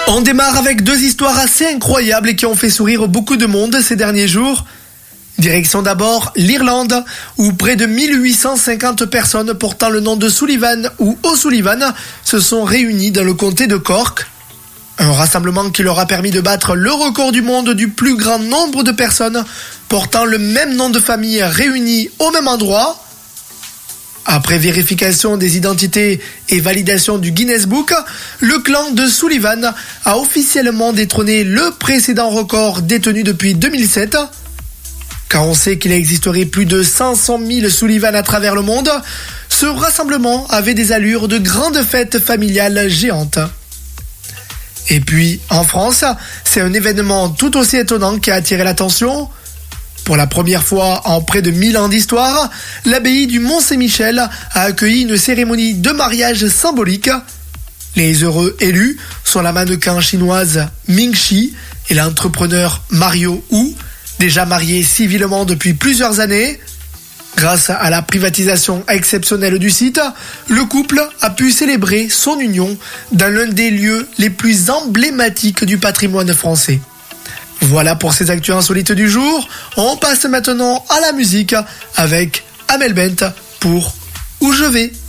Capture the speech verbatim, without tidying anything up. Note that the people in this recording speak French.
On démarre avec deux histoires assez incroyables et qui ont fait sourire beaucoup de monde ces derniers jours. Direction d'abord l'Irlande, où près de mille huit cent cinquante personnes portant le nom de Sullivan ou O'Sullivan se sont réunies dans le comté de Cork. Un rassemblement qui leur a permis de battre le record du monde du plus grand nombre de personnes portant le même nom de famille réunies au même endroit. Après vérification des identités et validation du Guinness Book, le clan de Sullivan a officiellement détrôné le précédent record détenu depuis deux mille sept. Quand on sait qu'il existerait plus de cinq cent mille Sullivan à travers le monde, ce rassemblement avait des allures de grande fête familiale géante. Et puis, en France, c'est un événement tout aussi étonnant qui a attiré l'attention. Pour la première fois en près de mille ans d'histoire, l'abbaye du Mont-Saint-Michel a accueilli une cérémonie de mariage symbolique. Les heureux élus sont la mannequin chinoise Ming Chi et l'entrepreneur Mario Hu, déjà mariés civilement depuis plusieurs années. Grâce à la privatisation exceptionnelle du site, le couple a pu célébrer son union dans l'un des lieux les plus emblématiques du patrimoine français. Voilà pour ces actus insolites du jour. On passe maintenant à la musique avec Amel Bent pour Où je vais.